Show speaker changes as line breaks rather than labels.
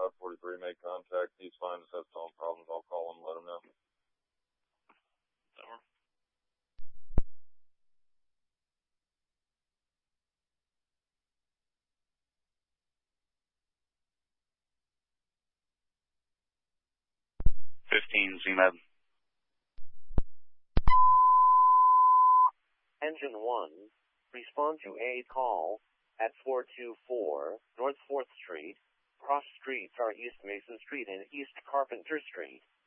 543, make contact. He's fine, just has phone problems. I'll call him, let him know.
Over. ZMAB.
Engine 1, respond to a call at 424 North 4th Street. Cross streets are East Mason Street and East Carpenter Street.